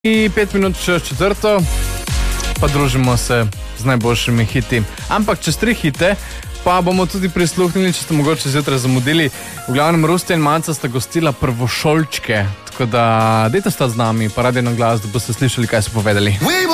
5 minut čez 4, pa družimo se z najboljšimi hiti. Ampak čez 3 hite pa bomo tudi prisluhnili, če ste mogoče zjutraj zamudili. V glavnem Rustja in Manca sta gostila prvošolčke, tako da dajte stati z nami, pa Radio Na glas, da boste slišali, kaj so povedali.